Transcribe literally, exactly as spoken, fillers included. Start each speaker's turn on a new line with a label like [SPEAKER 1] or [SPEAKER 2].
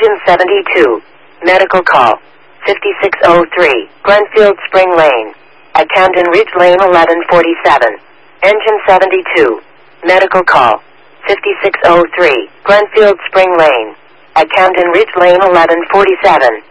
[SPEAKER 1] Engine seventy-two. Medical call. fifty-six oh three. Glenfield Spring Lane. At Camden Ridge Lane eleven forty-seven. Engine seventy-two. Medical call. fifty-six oh three. Glenfield Spring Lane. At Camden Ridge Lane eleven forty-seven.